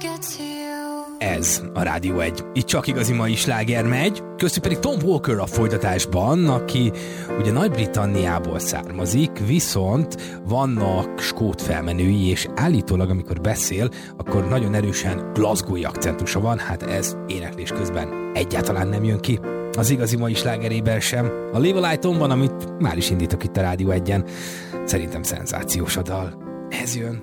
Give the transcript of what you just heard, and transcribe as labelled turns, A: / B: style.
A: Ez a Rádió 1. Itt csak igazi mai sláger megy, köztük pedig Tom Walker a folytatásban, aki ugye Nagy-Britanniából származik, viszont vannak skót felmenői, és állítólag, amikor beszél, akkor nagyon erősen glasgowi akcentusa van, hát ez éneklés közben egyáltalán nem jön ki. Az igazi mai slágerében sem. A Live a Light-on van, amit már is indítok itt a Rádió 1-en. Szerintem szenzációs a dal. Ez jön.